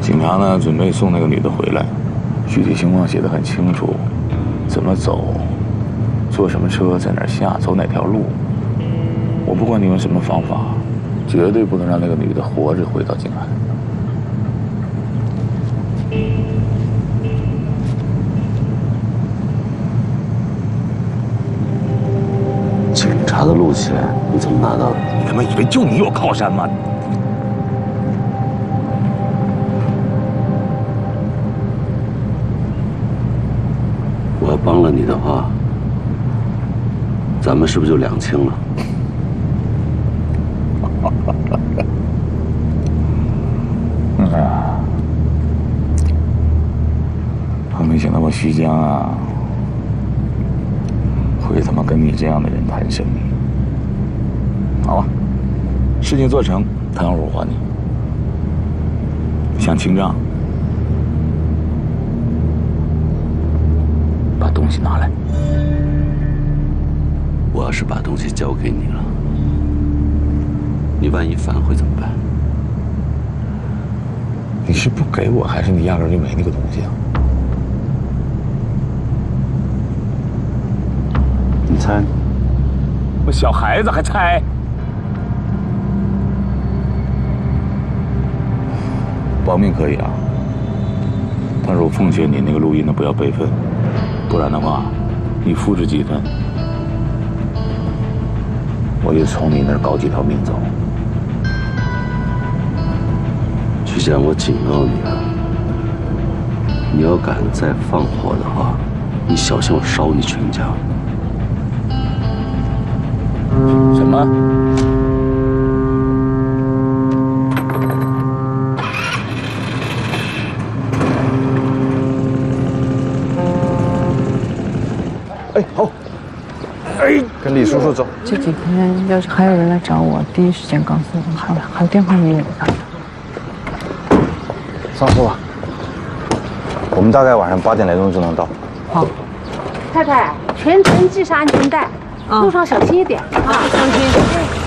警察呢准备送那个女的回来，具体情况写得很清楚，怎么走，坐什么车，在哪儿下，走哪条路。我不管你用什么方法，绝对不能让那个女的活着回到静安。 警察的录起来，你怎么拿到的？ 你他妈以为就你有靠山吗？ 我要帮了你的话，咱们是不是就两清了？ 我没想到我徐江啊，会他妈跟你这样的人谈生意。好吧，事情做成，等会儿我还你。想清账，把东西拿来。 我要是把东西交给你了，你万一反悔怎么办？ 你是不给我，还是你压根就没那个东西啊？ 你猜？ 我小孩子还猜？保命可以啊，但是我奉劝你那个录音的不要备份，不然的话，你复制几份，我就从你那儿搞几条命走。 徐江，我警告你啊，你要敢再放火的话，你小心我烧你全家。 什么？哎，好。哎， 跟李叔叔走。 这几天要是还有人来找我，第一时间告诉我。好了，还有电话你也给他。 上车吧，我们大概晚上8点来钟就能到。 好。 太太，全程系上安全带，路上小心一点啊！放心。